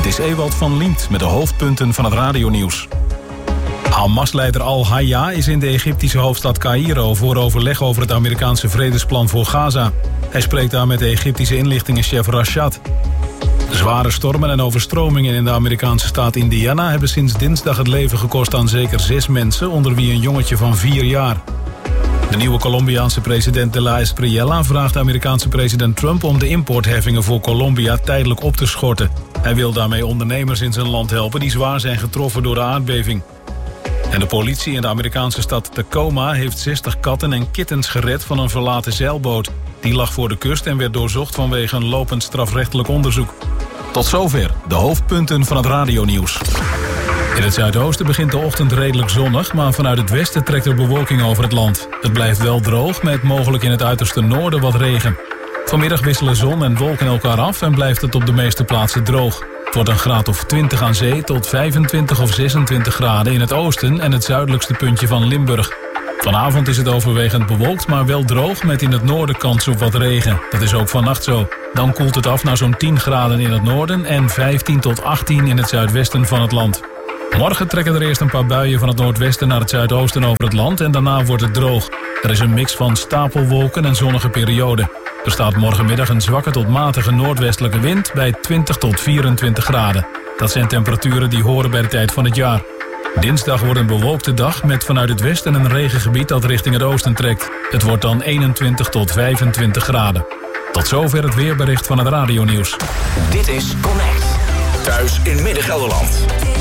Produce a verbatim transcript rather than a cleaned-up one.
Dit is Ewald van Liemt met de hoofdpunten van het radionieuws. Hamas-leider Al-Hayya is in de Egyptische hoofdstad Caïro voor overleg over het Amerikaanse vredesplan voor Gaza. Hij spreekt daar met de Egyptische inlichtingenchef Rashad. Zware stormen en overstromingen in de Amerikaanse staat Indiana hebben sinds dinsdag het leven gekost aan zeker zes mensen, onder wie een jongetje van vier jaar. De nieuwe Colombiaanse president de la Espriella vraagt de Amerikaanse president Trump om de importheffingen voor Colombia tijdelijk op te schorten. Hij wil daarmee ondernemers in zijn land helpen die zwaar zijn getroffen door de aardbeving. En de politie in de Amerikaanse stad Tacoma heeft zestig katten en kittens gered van een verlaten zeilboot. Die lag voor de kust en werd doorzocht vanwege een lopend strafrechtelijk onderzoek. Tot zover de hoofdpunten van het radionieuws. In het zuidoosten begint de ochtend redelijk zonnig, maar vanuit het westen trekt er bewolking over het land. Het blijft wel droog, met mogelijk in het uiterste noorden wat regen. Vanmiddag wisselen zon en wolken elkaar af en blijft het op de meeste plaatsen droog. Het wordt een graad of twintig aan zee tot vijfentwintig of zesentwintig graden in het oosten en het zuidelijkste puntje van Limburg. Vanavond is het overwegend bewolkt, maar wel droog met in het noorden kans op wat regen. Dat is ook vannacht zo. Dan koelt het af naar zo'n tien graden in het noorden en vijftien tot achttien in het zuidwesten van het land. Morgen trekken er eerst een paar buien van het noordwesten naar het zuidoosten over het land en daarna wordt het droog. Er is een mix van stapelwolken en zonnige perioden. Er staat morgenmiddag een zwakke tot matige noordwestelijke wind bij twintig tot vierentwintig graden. Dat zijn temperaturen die horen bij de tijd van het jaar. Dinsdag wordt een bewolkte dag met vanuit het westen een regengebied dat richting het oosten trekt. Het wordt dan eenentwintig tot vijfentwintig graden. Tot zover het weerbericht van het radionieuws. Dit is Connect. Thuis in Midden-Gelderland.